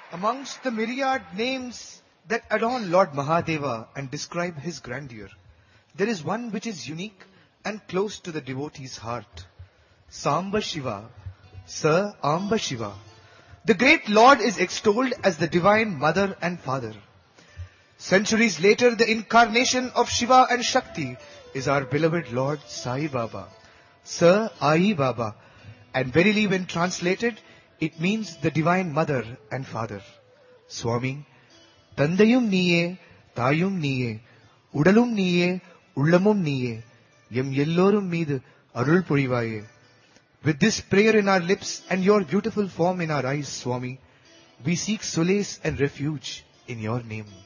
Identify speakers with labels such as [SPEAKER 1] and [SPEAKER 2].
[SPEAKER 1] Amongst the myriad names that adorn Lord Mahadeva and describe his grandeur, there is one which is unique and close to the devotee's heart. Samba Shiva, Sir Amba Shiva. The great Lord is extolled as the divine mother and father. Centuries later, the incarnation of Shiva and Shakti is our beloved Lord Sai Baba, Sir Ai Baba, and verily when translated, it means the divine mother and father. Swami, Tandayum Niye, Tayum Niye, Udalum Niye, Ullamum Niye, Yem Yellorum Meedu Arul Purivaye. With this prayer in our lips and your beautiful form in our eyes, Swami, we seek solace and refuge in your name.